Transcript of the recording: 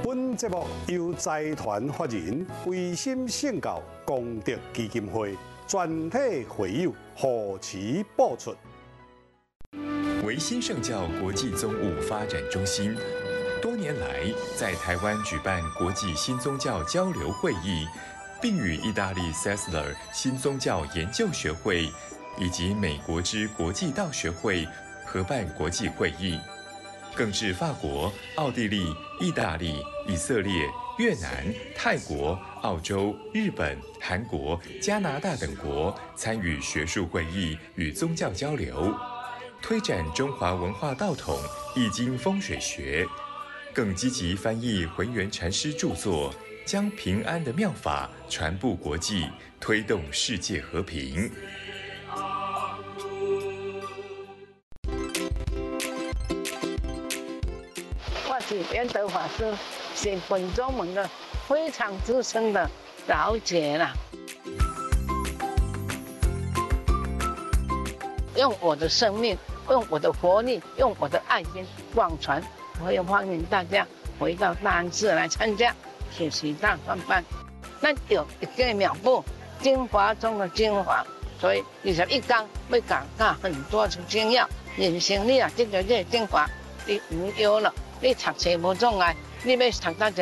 本节目由财团法人维心圣教功德基金会全体会友护持播出。 维新圣教国际宗务发展中心多年来在台湾举办国际新宗教交流会议，并与意大利 Sessler 新宗教研究学会以及美国之国际道学会合办国际会议，更至法国、奥地利、意大利、以色列、越南、泰国、澳洲、日本、韩国、加拿大等国参与学术会议与宗教交流，推展中华文化道统、易经风水学，更积极翻译浑元禅师著作，将平安的妙法传布国际，推动世界和平。 我是圆德法师，是本宗门的非常资深的老姐了。用我的生命，用我的活力，用我的爱心广传。我也欢迎大家回到大安寺来参加学习大专班。咱有一个妙步，精华中的精华，所以21天要讲很多的精要。人生你啊，这个精华，你唔要了。你读册无障碍，你要读到一